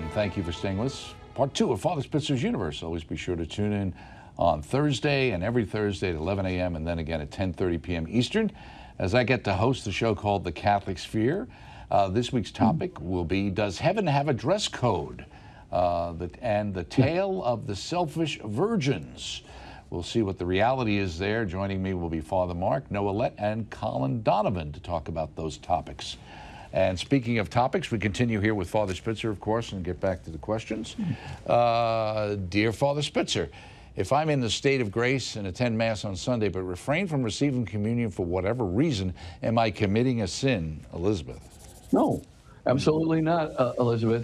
Thank you for staying with us. Part 2 of Father Spitzer's Universe. Always be sure to tune in on Thursday and every Thursday at 11 a.m. and then again at 10:30 p.m. Eastern as I get to host the show called The Catholic Sphere. This week's topic will be, does heaven have a dress code? And the tale of the selfish virgins. We'll see what the reality is there. Joining me will be Father Mark, Noah Lett, and Colin Donovan to talk about those topics. And speaking of topics, we continue here with Father Spitzer, of course, and get back to the questions. Dear Father Spitzer, if I'm in the state of grace and attend Mass on Sunday but refrain from receiving communion for whatever reason, am I committing a sin? Elizabeth. No, absolutely not, Elizabeth.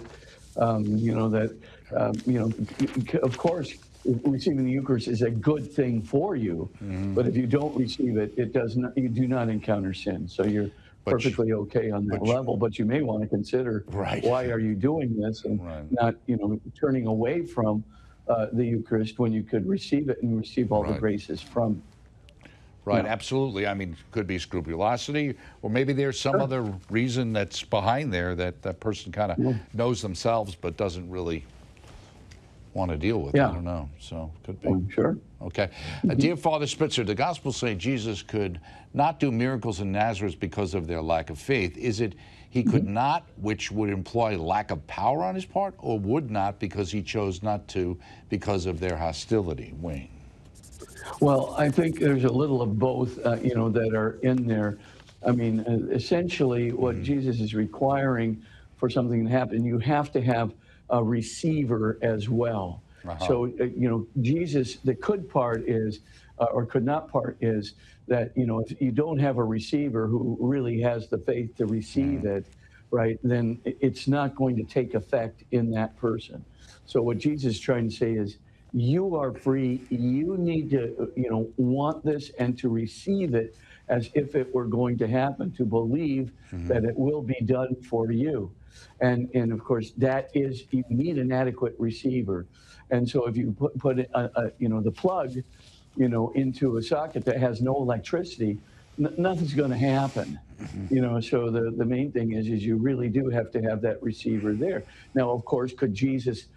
Of course, receiving the Eucharist is a good thing for you, but if you don't receive it, you do not encounter sin. So you're perfectly okay on that level, but you may want to consider why are you doing this and not, turning away from the Eucharist when you could receive it and receive all the graces from it. Right, absolutely. I mean, could be scrupulosity, or maybe there's some other reason that's behind there that that person kind of knows themselves but doesn't really want to deal with. I don't know. So could be. Sure. Okay. Dear Father Spitzer, the Gospels say Jesus could not do miracles in Nazareth because of their lack of faith. Is it he could not, which would imply lack of power on his part, or would not because he chose not to because of their hostility? Wayne. Well, I think there's a little of both, that are in there. I mean, essentially what Jesus is requiring for something to happen, you have to have a receiver as well. So, Jesus, the could part is, or could not part is that, if you don't have a receiver who really has the faith to receive it, right, then it's not going to take effect in that person. So what Jesus is trying to say is, you are free. You need to, want this and to receive it as if it were going to happen, to believe that it will be done for you. And of course, that is, you need an adequate receiver. And so if you put the plug, into a socket that has no electricity, nothing's going to happen. So the main thing is you really do have to have that receiver there. Now, of course, could Jesus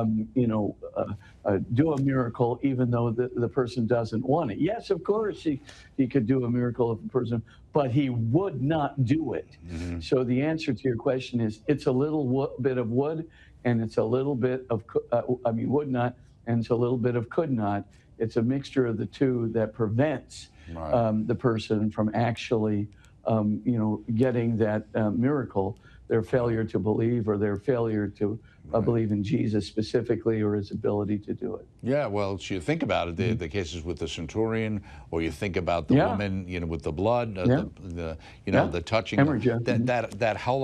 do a miracle even though the person doesn't want it? Yes, of course he could do a miracle if a person, but he would not do it. So the answer to your question is, it's a little bit of would, and it's a little bit of would not, and it's a little bit of could not. It's a mixture of the two that prevents the person from actually getting that miracle, their failure to believe or their failure to believe in Jesus specifically, or his ability to do it. Yeah, well, so you think about it, the cases with the centurion, or you think about the woman, with the blood, the touching, that how